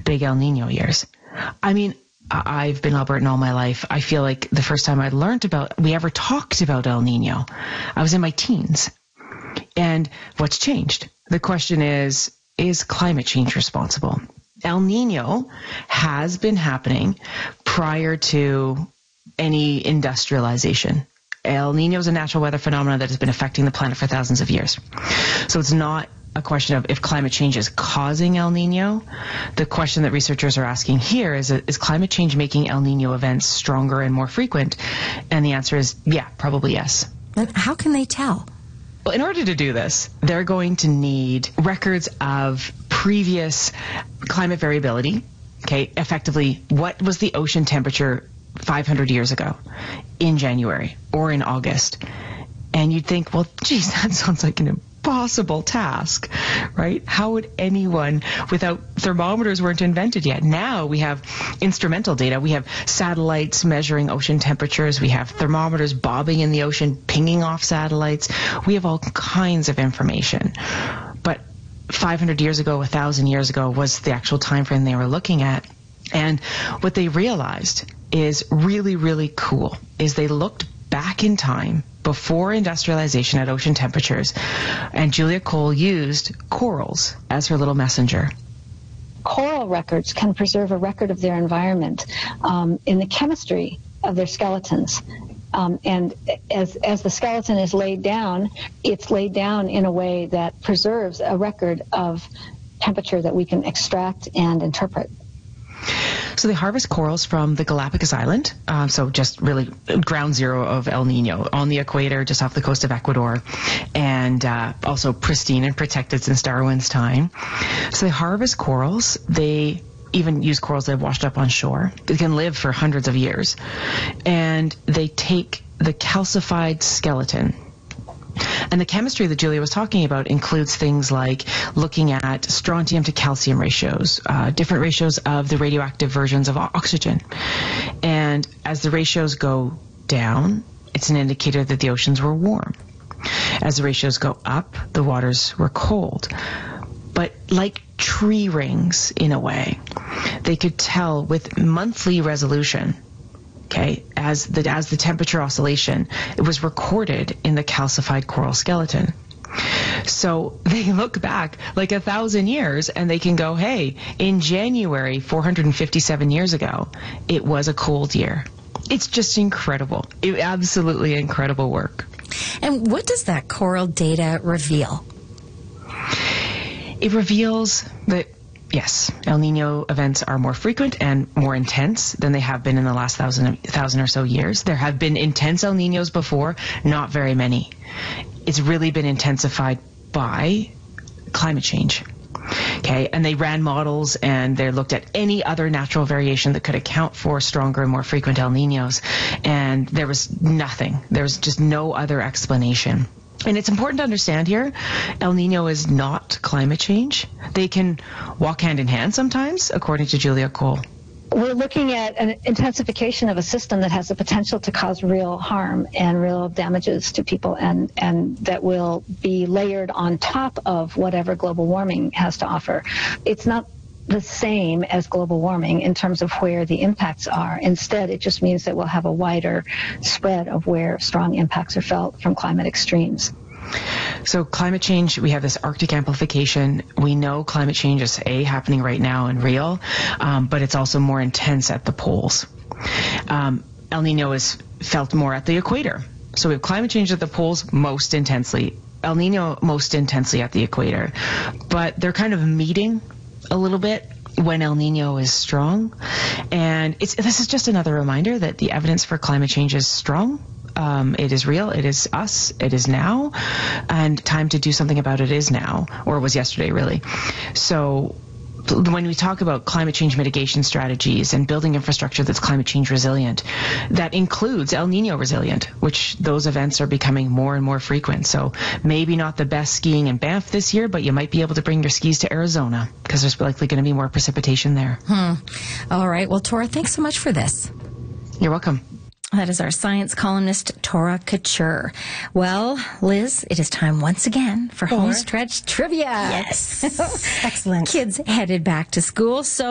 big El Nino years. I mean, I've been Albertan all my life. I feel like the first time we ever talked about El Nino, I was in my teens. And what's changed? The question is climate change responsible? El Nino has been happening prior to any industrialization. El Nino is a natural weather phenomenon that has been affecting the planet for thousands of years. So it's not a question of if climate change is causing El Nino. The question that researchers are asking here is climate change making El Nino events stronger and more frequent? And the answer is, yeah, probably yes. And how can they tell? Well, in order to do this, they're going to need records of previous climate variability. Okay, effectively, what was the ocean temperature 500 years ago in January or in August? And you'd think, well, geez, that sounds like an impossible task, right? How would anyone, without thermometers weren't invented yet. Now we have instrumental data. We have satellites measuring ocean temperatures. We have thermometers bobbing in the ocean, pinging off satellites. We have all kinds of information. But 500 years ago, 1,000 years ago was the actual time frame they were looking at. And what they realized is really, really cool is they looked back in time before industrialization at ocean temperatures, and Julia Cole used corals as her little messenger. Coral records can preserve a record of their environment in the chemistry of their skeletons. And as the skeleton is laid down, it's laid down in a way that preserves a record of temperature that we can extract and interpret. So they harvest corals from the Galapagos Island, so just really ground zero of El Nino, on the equator, just off the coast of Ecuador, and also pristine and protected since Darwin's time. So they harvest corals. They even use corals that have washed up on shore. They can live for hundreds of years. And they take the calcified skeleton. And the chemistry that Julia was talking about includes things like looking at strontium to calcium ratios, different ratios of the radioactive versions of oxygen. And as the ratios go down, it's an indicator that the oceans were warm. As the ratios go up, the waters were cold. But like tree rings, in a way, they could tell with monthly resolution. Okay, as the temperature oscillation, it was recorded in the calcified coral skeleton. So they look back like 1,000 years and they can go, hey, in January 457 years ago, it was a cold year. It's just incredible. Absolutely incredible work. And what does that coral data reveal? It reveals that, yes, El Nino events are more frequent and more intense than they have been in the last thousand or so years. There have been intense El Ninos before, not very many. It's really been intensified by climate change. Okay, and they ran models and they looked at any other natural variation that could account for stronger and more frequent El Ninos, and there was nothing. There was just no other explanation. And it's important to understand here, El Nino is not climate change. They can walk hand in hand sometimes, according to Julia Cole. We're looking at an intensification of a system that has the potential to cause real harm and real damages to people, and that will be layered on top of whatever global warming has to offer. It's not the same as global warming in terms of where the impacts are. Instead, it just means that we'll have a wider spread of where strong impacts are felt from climate extremes. So climate change, we have this Arctic amplification. We know climate change is happening right now and real, but it's also more intense at the poles. El Nino is felt more at the equator. So we have climate change at the poles most intensely, El Nino most intensely at the equator. But they're kind of meeting a little bit when El Nino is strong. And this is just another reminder that the evidence for climate change is strong. It is real. It is us. It is now. And time to do something about it is now, or it was yesterday, really. So when we talk about climate change mitigation strategies and building infrastructure that's climate change resilient, that includes El Nino resilient, which those events are becoming more and more frequent. So maybe not the best skiing in Banff this year, but you might be able to bring your skis to Arizona because there's likely going to be more precipitation there. All right. Well, Tora, thanks so much for this. You're welcome. That is our science columnist, Tora Couture. Well, Liz, it is time once again for Homestretch Trivia. Yes. Excellent. Kids headed back to school, so